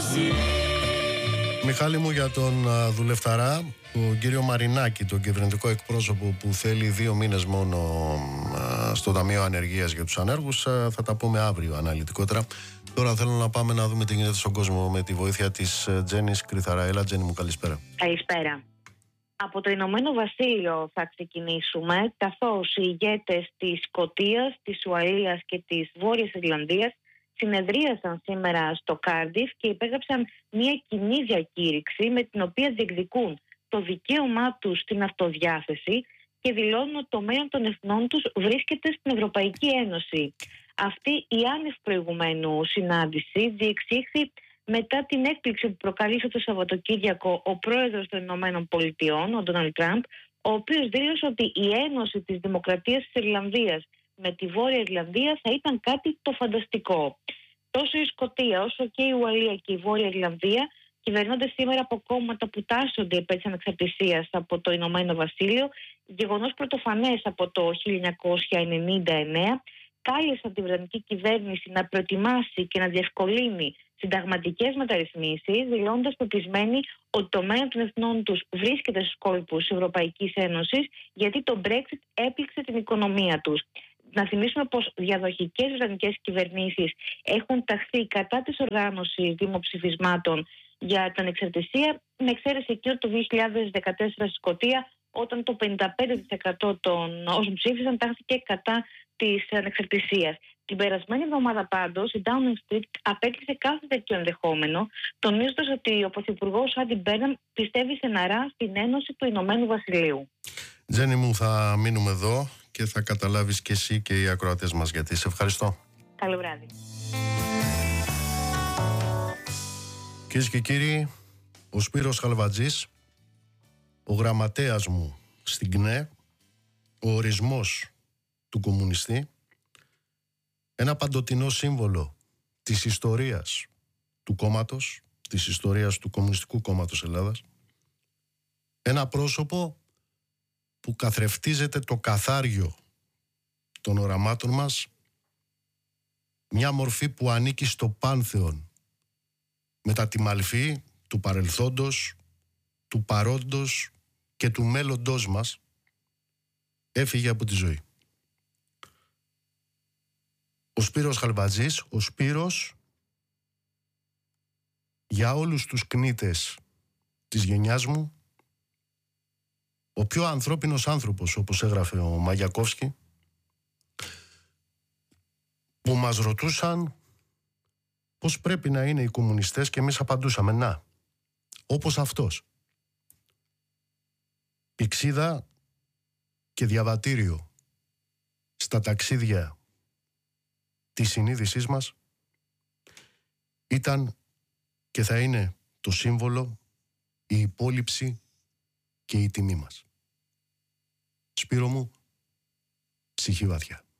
Μιχάλη μου, για τον δουλευταρά, τον κύριο Μαρινάκη, τον κυβερνητικό εκπρόσωπο που θέλει 2 μήνες μόνο στο Ταμείο Ανεργίας για τους ανέργους, θα τα πούμε αύριο αναλυτικότερα. Τώρα θέλω να πάμε να δούμε τι γίνεται στον κόσμο με τη βοήθεια της Τζέννης Κρυθαρά. Έλα Τζέννη μου, καλησπέρα. Καλησπέρα. Από το Ηνωμένο Βασίλειο θα ξεκινήσουμε, καθώς οι ηγέτες της Σκωτίας, της Ουαλίας και της Βόρειας Ιρλανδίας συνεδρίασαν σήμερα στο Κάρντιφ και υπέγραψαν μια κοινή διακήρυξη με την οποία διεκδικούν το δικαίωμά τους στην αυτοδιάθεση και δηλώνουν ότι το μέλλον των εθνών τους βρίσκεται στην Ευρωπαϊκή Ένωση. Αυτή η άνευ προηγουμένου συνάντηση διεξήχθη μετά την έκπληξη που προκαλεί το Σαββατοκύριακο ο πρόεδρος των Ηνωμένων Πολιτειών, ο Ντόναλντ Τραμπ, ο οποίος δήλωσε ότι η ένωση της Δημοκρατίας της Ιρλανδίας με τη Βόρεια Ιρλανδία θα ήταν κάτι το φανταστικό. Τόσο η Σκωτία όσο και η Ουαλία και η Βόρεια Ιρλανδία κυβερνώνται σήμερα από κόμματα που τάσσονται υπέρ της ανεξαρτησίας από το Ηνωμένο Βασίλειο, γεγονός πρωτοφανές από το 1999. Κάλεσαν την Βρετανική κυβέρνηση να προετοιμάσει και να διευκολύνει συνταγματικές μεταρρυθμίσεις, δηλώνοντας πεπισμένοι ότι το μέλλον των εθνών τους βρίσκεται στους κόλπους της Ευρωπαϊκής Ένωσης, γιατί το Brexit έπληξε την οικονομία τους. Να θυμίσουμε πως διαδοχικές βρετανικές κυβερνήσεις έχουν ταχθεί κατά της οργάνωσης δημοψηφισμάτων για την ανεξαρτησία, με εξαίρεση εκείνο το 2014 στη Σκωτία, όταν το 55% των όσων ψήφισαν τάχθηκε κατά της ανεξαρτησίας. Την περασμένη εβδομάδα πάντως η Downing Street απέκλεισε κάθε τέτοιο ενδεχόμενο, τονίζοντας ότι ο Πρωθυπουργός Άντι Μπέρναμ πιστεύει στεναρά στην Ένωση του Ηνωμένου Βασιλείου. Τζέννη μου, θα μείνουμε εδώ και θα καταλάβεις και εσύ και οι ακροατές μας γιατί. Σε ευχαριστώ. Καλό βράδυ. Κυρίες και κύριοι, ο Σπύρος Χαλβατζής, ο γραμματέας μου στην ΚΝΕ, ο ορισμός του κομμουνιστή, ένα παντοτινό σύμβολο της ιστορίας του κόμματος, της ιστορίας του Κομμουνιστικού Κόμματος Ελλάδας, ένα πρόσωπο που καθρεφτίζεται το καθάριο των οραμάτων μας, μια μορφή που ανήκει στο πάνθεον μετά τη μαλφή του παρελθόντος, του παρόντος και του μέλλοντός μας, έφυγε από τη ζωή. Ο Σπύρος Χαλβατζής, ο Σπύρος, για όλους τους κνήτες της γενιάς μου, ο πιο ανθρώπινος άνθρωπος, όπως έγραφε ο Μαγιακόφσκι, που μας ρωτούσαν πώς πρέπει να είναι οι κομμουνιστές και εμείς απαντούσαμε να, όπως αυτός. Πηξίδα και διαβατήριο στα ταξίδια της συνείδησής μας ήταν και θα είναι το σύμβολο, η υπόλοιψη και η τιμή μας. Σπύρο μου, ψυχή βαθιά.